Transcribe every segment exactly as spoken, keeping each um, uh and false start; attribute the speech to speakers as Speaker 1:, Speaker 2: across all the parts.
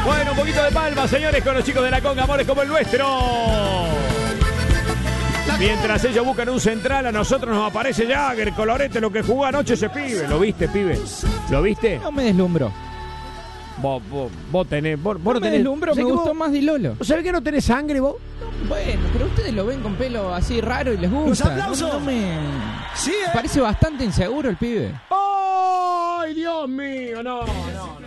Speaker 1: Bueno, un poquito de palma, señores, con los chicos de la Conga, amores como el nuestro. Mientras ellos buscan un central, a nosotros nos aparece Jagger, Colorete, lo que jugó anoche ese pibe. ¿Lo viste, pibe? ¿Lo viste?
Speaker 2: No me deslumbró.
Speaker 1: Vos, vos, vos tenés... Vos, vos
Speaker 2: No
Speaker 1: no
Speaker 2: me
Speaker 1: tenés,
Speaker 2: deslumbró, me gustó vos, más Di Lolo.
Speaker 1: ¿Sabés que no tenés sangre vos?
Speaker 2: Bueno, pero ustedes lo ven con pelo así raro y les gusta. No, no me... Sí, ¿eh? Parece bastante inseguro el pibe.
Speaker 1: ¡Ay, Dios mío! No, no, no.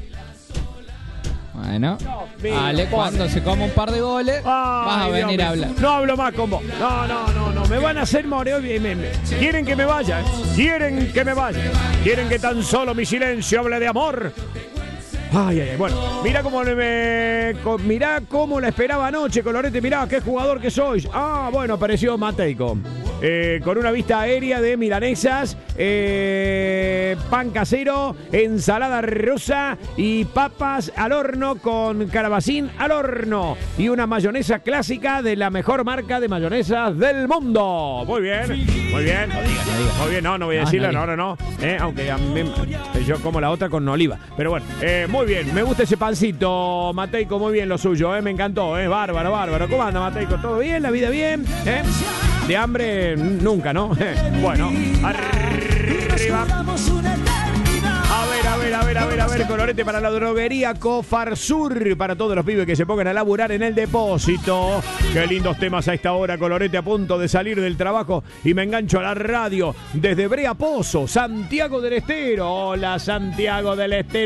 Speaker 2: Bueno, Ale, cuando se come un par de goles,
Speaker 1: Ay,
Speaker 2: vas a venir
Speaker 1: Dios
Speaker 2: a hablar.
Speaker 1: No hablo más con vos. No, no, no, no. Me van a hacer moreo. Me, me, quieren que me vaya. ¿eh? Quieren que me vaya. Quieren que tan solo mi silencio hable de amor. Ay, ay, ay. Bueno, mirá cómo, me, mirá cómo la esperaba anoche, Colorete. Mirá qué jugador que sois. Ah, bueno, apareció Mateico. Eh, con una vista aérea de milanesas, eh, pan casero, ensalada rusa y papas al horno con calabacín al horno. Y una mayonesa clásica de la mejor marca de mayonesas del mundo. Muy bien, muy bien.
Speaker 2: No digas, no digas.
Speaker 1: Muy bien, no, no voy a
Speaker 2: No,
Speaker 1: decirlo,
Speaker 2: no
Speaker 1: no, no, no. Eh, aunque a mí, yo como la otra con oliva. Pero bueno, eh, muy bien, me gusta ese pancito, Mateico, muy bien lo suyo, eh, me encantó, eh, bárbaro, bárbaro. ¿Cómo anda, Mateico? ¿Todo bien? ¿La vida bien? ¿Eh? De hambre, nunca, ¿no? Bueno, arriba. A ver, a ver, a ver, a ver, a ver, Colorete para la droguería Cofarsur, para todos los pibes que se pongan a laburar en el depósito. Qué lindos temas a esta hora, Colorete, a punto de salir del trabajo y me engancho a la radio desde Brea Pozo, Santiago del Estero. Hola, Santiago del Estero.